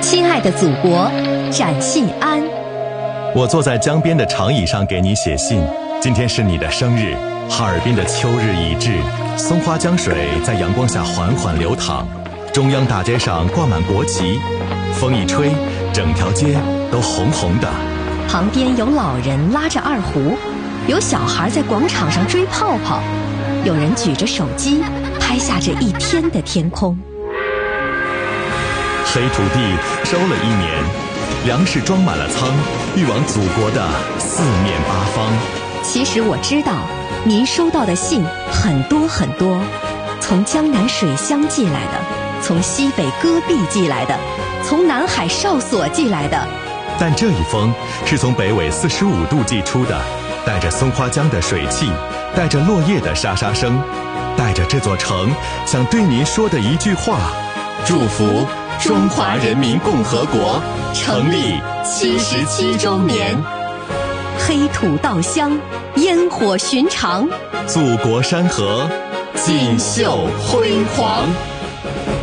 亲爱的祖国，展信安。 我坐在江边的长椅上给你写信，今天是你的生日。哈尔滨的秋日已至，松花江水在阳光下缓缓流淌，中央大街上挂满国旗，风一吹，整条街都红红的。 旁边有老人拉着二胡，有小孩在广场上追泡泡，有人举着手机拍下这一天的天空。 黑土地收了一年，粮食装满了仓，运往祖国的四面八方。 其实我知道，您收到的信很多很多，从江南水乡寄来的，从西北戈壁寄来的，从南海哨所寄来的。 但这一封是从北纬45度寄出的，带着松花江的水汽，带着落叶的沙沙声，带着这座城想对您说的一句话：祝福中华人民共和国成立77周年。 黑土稻香，烟火寻常， 祖国山河锦绣辉煌。